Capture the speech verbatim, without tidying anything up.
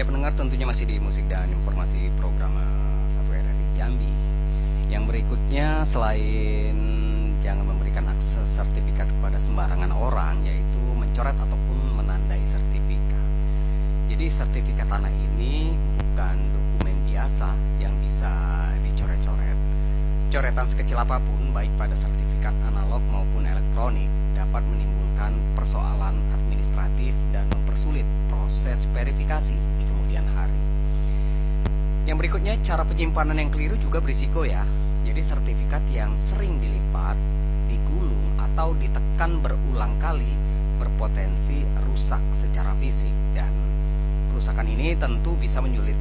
Ya pendengar, tentunya masih di musik dan informasi program satu R R I Jambi. Yang berikutnya, selain jangan memberikan akses sertifikat kepada sembarangan orang, yaitu mencoret ataupun menandai sertifikat. Jadi sertifikat tanah ini bukan dokumen biasa yang bisa dicoret-coret. Coretan sekecil apapun, baik pada sertifikat analog maupun elektronik, dapat menimbulkan persoalan administratif dan mempersulit proses verifikasi di kemudian hari. Yang berikutnya, cara penyimpanan yang keliru juga berisiko ya. Jadi sertifikat yang sering dilipat, digulung atau ditekan berulang kali berpotensi rusak secara fisik, dan kerusakan ini tentu bisa menyulit,